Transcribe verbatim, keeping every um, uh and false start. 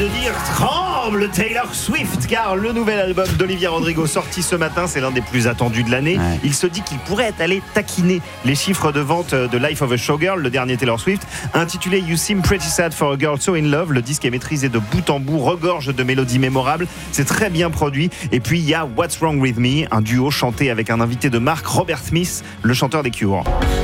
de dire tremble Taylor Swift, car le nouvel album d'Olivia Rodrigo sorti ce matin, c'est l'un des plus attendus de l'année. Ouais. Il se dit qu'il pourrait être allé taquiner les chiffres de vente de Life of a Showgirl, le dernier Taylor Swift, intitulé You Seem Pretty Sad for a Girl So in Love. Le disque est maîtrisé de bout en bout, regorge de mélodies mémorables, c'est très bien produit. Et puis il y a What's Wrong With Me, un duo chanté avec un invité de marque, Robert Smith, le chanteur des Cure.